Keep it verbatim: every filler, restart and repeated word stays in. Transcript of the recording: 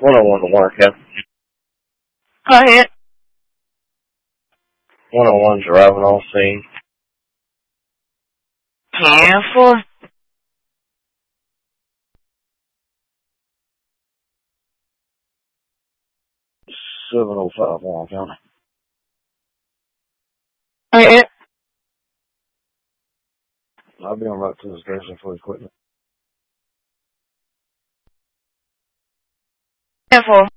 one oh one to Warren County. Go ahead. one oh one's arriving on scene. ten four. seven oh five Warren County. Go ahead. I'll be on route to the station for equipment. ten four.